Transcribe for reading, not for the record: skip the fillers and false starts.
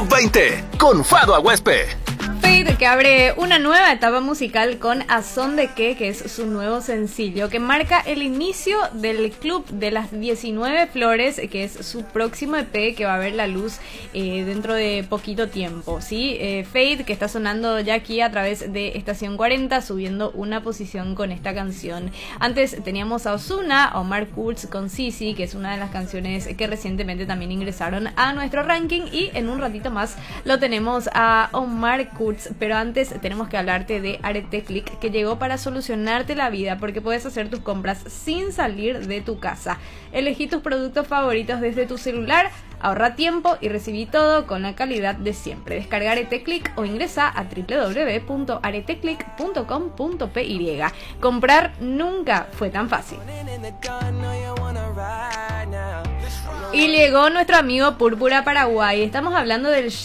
Top 20 con Fado Aguespe. Fade, que abre una nueva etapa musical con A Son de Qué, que es su nuevo sencillo, que marca el inicio del Club de las 19 Flores, que es su próximo EP que va a ver la luz dentro de poquito tiempo, ¿sí? Fade, que está sonando ya aquí a través de Estación 40, subiendo una posición con esta canción. Antes teníamos a Ozuna, Omar Kurz con Sisi, que es una de las canciones que recientemente también ingresaron a nuestro ranking, y en un ratito más lo tenemos a Omar Kurz. Pero antes tenemos que hablarte de Arete Click, que llegó para solucionarte la vida, porque puedes hacer tus compras sin salir de tu casa. Elegí tus productos favoritos desde tu celular, ahorra tiempo y recibí todo con la calidad de siempre. Descarga Arete Click o ingresa a www.areteclick.com.py. Comprar nunca fue tan fácil. Y llegó nuestro amigo Púrpura Paraguay. Estamos hablando del